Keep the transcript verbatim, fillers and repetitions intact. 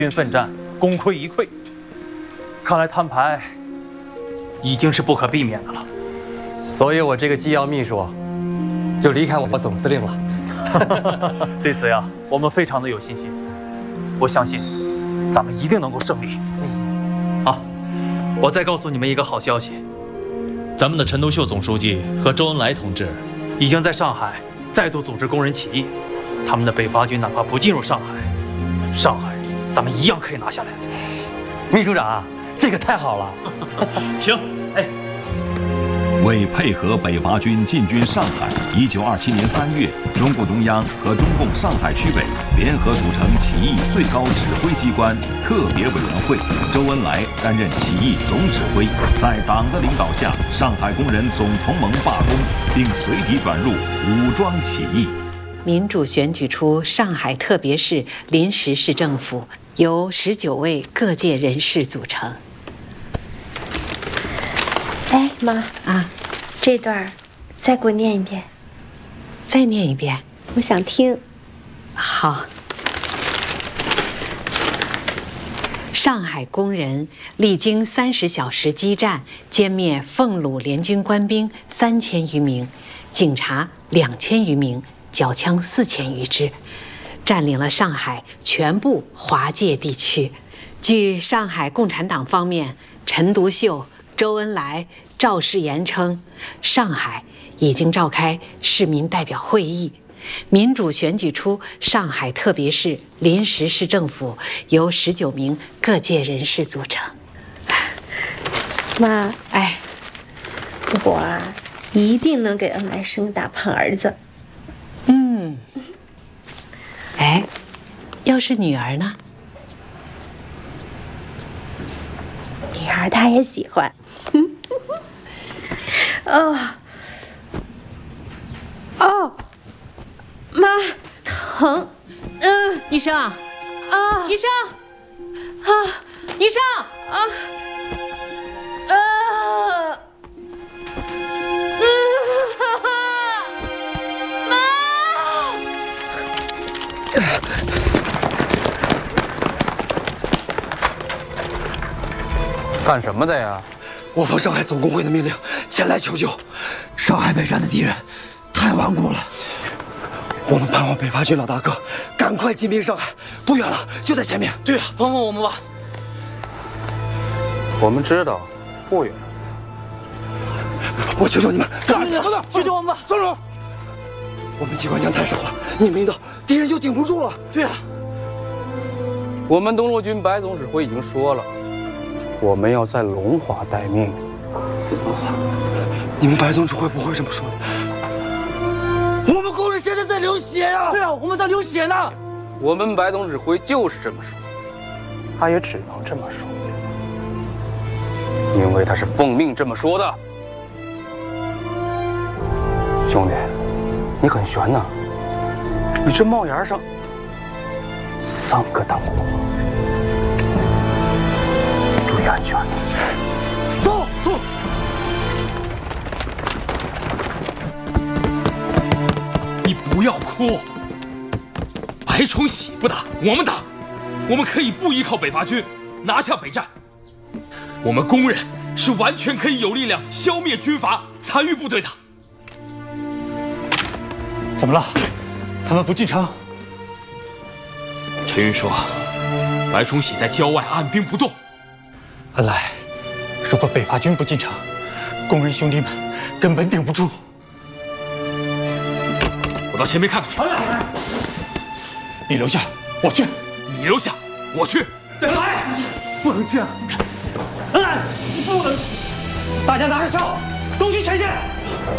军奋战，功亏一篑。看来摊牌已经是不可避免的了。 所以我这个机要秘书就离开我总司令了。 对此呀，我们非常的有信心。我相信，咱们一定能够胜利。嗯，好，我再告诉你们一个好消息， 咱们的陈独秀总书记和周恩来同志已经在上海再度组织工人起义。他们的北伐军哪怕不进入上海，上海咱们一样可以拿下来。 秘书长，这个太好了。 请，哎。 为配合北伐军进军上海，一九二七年三月，中共中央和中共上海区委联合组成起义最高指挥机关特别委员会，周恩来担任起义总指挥。在党的领导下，上海工人总同盟罢工，并随即转入武装起义。 民主选举出上海特别市临时市政府，由十九位各界人士组成。 哎，妈啊， 这段再给我念一遍。 再念一遍， 我想听。 好。上海工人历经三十小时激战，歼灭奉鲁联军官兵三千余名，警察两千余名，缴枪四千余支，占领了上海全部华界地区。据上海共产党方面，陈独秀、周恩来、赵世炎称，上海已经召开市民代表会议，民主选举出上海特别市临时市政府，由十九名各界人士组成。 妈， 哎， 我啊，一定能给恩来生个大胖儿子。 嗯，哎，要是女儿呢？ 女儿她也喜欢。哦，哦，妈，疼，嗯， 医生， 啊， 医生， 啊， 医生， 啊，啊，嗯，妈， 干什么的呀？ 我奉上海总工会的命令前来求救。上海北站的敌人太顽固了，我们盼望北伐军老大哥赶快进兵上海，不远了，就在前面。 对啊，帮帮我们吧。 我们知道，不远。 我求求你们， 赶紧的，救救我们吧！松手！ 我们机关枪太少了，你们一到，敌人就顶不住了。 对啊， 我们东路军白总指挥已经说了，我们要在龙华待命。 龙华，你们白总指挥不会这么说的。我们工人现在在流血呀！ 对啊，我们在流血呢。 我们白总指挥就是这么说，他也只能这么说，因为他是奉命这么说的。兄弟，你很悬呐，你这帽檐上三个灯火，注意安全。 走走。 你不要哭，白崇禧不打，我们打，我们可以不依靠北伐军拿下北站，我们工人是完全可以有力量消灭军阀残余部队的。 怎么了？他们不进城？ 陈云说，白崇禧在郊外按兵不动。 恩来，如果北伐军不进城，工人兄弟们根本顶不住。 我到前面看看去。 你留下，我去。 你留下，我去。 恩来，不能这样。恩来，不能！大家拿着枪，都去前线。